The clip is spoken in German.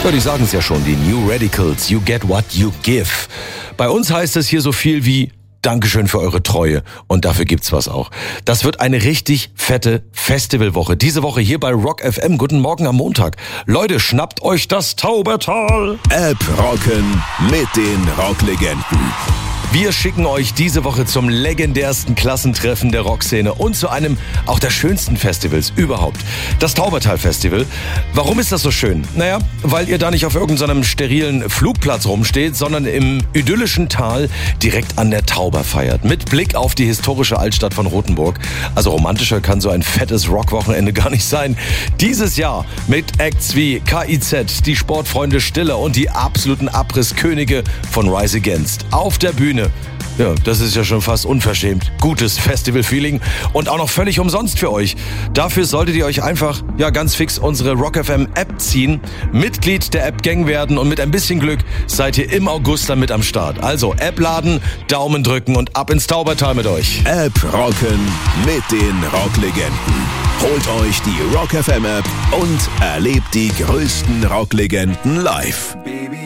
Ja, die sagen es ja schon, die New Radicals, you get what you give. Bei uns heißt es hier so viel wie Dankeschön für eure Treue und dafür gibt's was auch. Das wird eine richtig fette Festivalwoche. Diese Woche hier bei Rock FM. Guten Morgen am Montag. Leute, schnappt euch das Taubertal. App rocken mit den Rocklegenden. Wir schicken euch diese Woche zum legendärsten Klassentreffen der Rockszene und zu einem auch der schönsten Festivals überhaupt. Das Taubertal Festival. Warum ist das so schön? Naja, weil ihr da nicht auf irgendeinem sterilen Flugplatz rumsteht, sondern im idyllischen Tal direkt an der Tauber feiert. Mit Blick auf die historische Altstadt von Rothenburg. Also romantischer kann so ein fettes Rockwochenende gar nicht sein. Dieses Jahr mit Acts wie KIZ, die Sportfreunde Stiller und die absoluten Abrisskönige von Rise Against. Auf der Bühne. Ja, das ist ja schon fast unverschämt. Gutes Festival-Feeling und auch noch völlig umsonst für euch. Dafür solltet ihr euch einfach, ganz fix unsere Rock FM App ziehen, Mitglied der App Gang werden und mit ein bisschen Glück seid ihr im August dann mit am Start. Also App laden, Daumen drücken und ab ins Taubertal mit euch. App rocken mit den Rocklegenden. Holt euch die Rock FM App und erlebt die größten Rocklegenden live.